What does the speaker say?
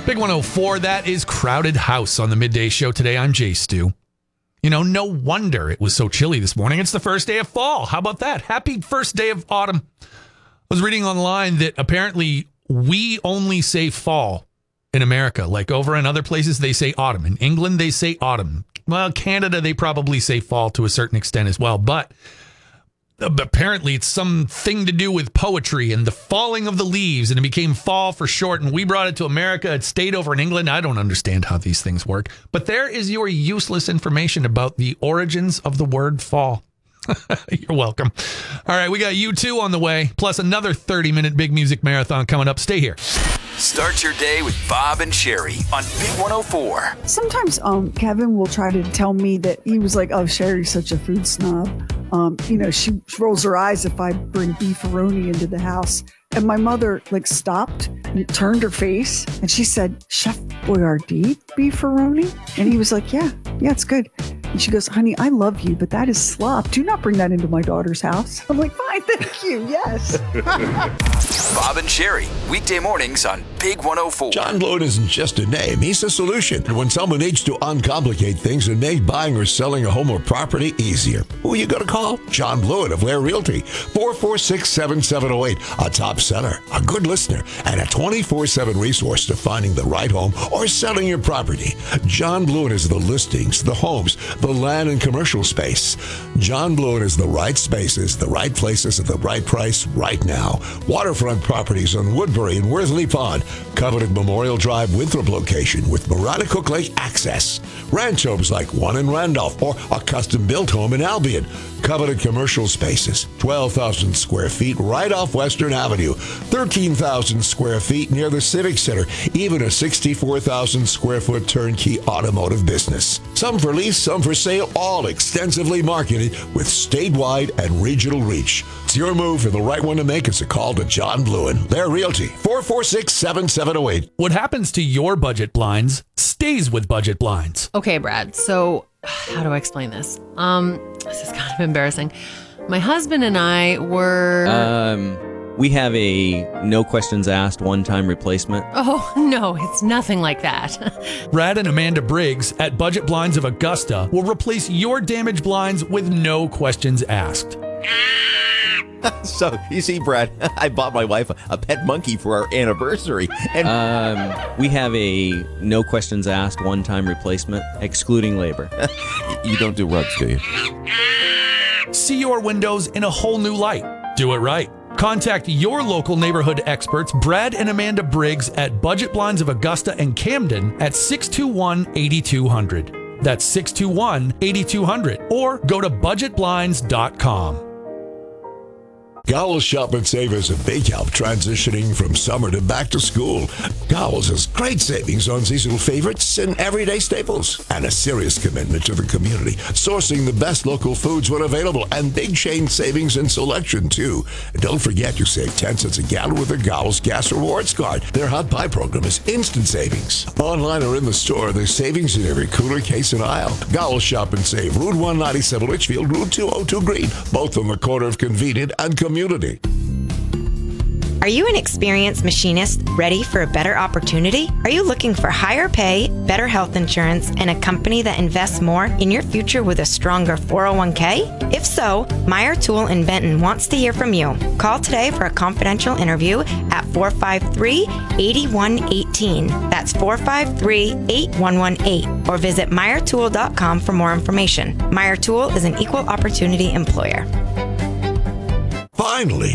Big 104, that is Crowded House on the Midday Show today. I'm Jay Stu. You know, no wonder it was so chilly this morning. It's the first day of fall. How about that? Happy first day of autumn. I was reading online that apparently we only say fall in America. Like over in other places, they say autumn. In England, they say autumn. Well, Canada, they probably say fall to a certain extent as well. But apparently it's something to do with poetry and the falling of the leaves, and it became fall for short, and we brought it to America. It stayed over in England. I don't understand how these things work, but there is your useless information about the origins of the word fall. You're welcome. All right, we got U2 on the way, plus another 30-minute big music marathon coming up. Stay here. Start your day with Bob and Sherry on Big 104. Sometimes Kevin will try to tell me that he was like, oh, Sherry's such a food snob. She rolls her eyes if I bring beefaroni into the house. And my mother stopped and turned her face and she said, Chef Boyardee beefaroni? And he was like, yeah, it's good. And she goes, honey, I love you, but that is slop. Do not bring that into my daughter's house. I'm like, fine, thank you. Yes. Bob and Sherry, weekday mornings on Big 104. John Blewett isn't just a name, he's a solution. When someone needs to uncomplicate things and make buying or selling a home or property easier, who are you going to call? John Blewett of Lair Realty, 446-7708, a top seller, a good listener, and a 24/7 resource to finding the right home or selling your property. John Blewett is the listings, the homes, the land and commercial space. John Blewett is the right spaces, the right places at the right price right now. Waterfront properties on Woodbury and Worthley Pond, coveted Memorial Drive Winthrop location with Marana-Cook Lake access. Ranch homes like one in Randolph or a custom-built home in Albion. Coveted commercial spaces, 12,000 square feet right off Western Avenue, 13,000 square feet near the Civic Center, even a 64,000 square foot turnkey automotive business. Some for lease, some for sale, all extensively marketed with statewide and regional reach. It's your move for the right one to make. It's a call to John Blewett, Lair Realty, 446-7708. What happens to your budget blinds stays with Budget Blinds. Okay, Brad. So how do I explain this? This is kind of embarrassing. My husband and I were... We have a no questions asked one-time replacement. Oh, no, it's nothing like that. Brad and Amanda Briggs at Budget Blinds of Augusta will replace your damaged blinds with no questions asked. So, you see, Brad, I bought my wife a pet monkey for our anniversary. And we have a no questions asked one-time replacement, excluding labor. You don't do rugs, do you? See your windows in a whole new light. Do it right. Contact your local neighborhood experts, Brad and Amanda Briggs at Budget Blinds of Augusta and Camden at 621-8200. That's 621-8200. Or go to budgetblinds.com. Gowell's Shop and Save is a big help transitioning from summer to back to school. Gowell's has great savings on seasonal favorites and everyday staples, and a serious commitment to the community, sourcing the best local foods when available, and big chain savings and selection too. And don't forget, you save 10 cents a gallon with a Gowell's Gas Rewards card. Their hot buy program is instant savings. Online or in the store, there's savings in every cooler, case, and aisle. Gowell's Shop and Save, Route 197 Litchfield, Route 202 Green, both on the corner of convenient and community. Are you an experienced machinist ready for a better opportunity? Are you looking for higher pay, better health insurance, and a company that invests more in your future with a stronger 401k? If so, Meyer Tool in Benton wants to hear from you. Call today for a confidential interview at 453-8118. That's 453-8118. Or visit MeyerTool.com for more information. Meyer Tool is an equal opportunity employer. Finally,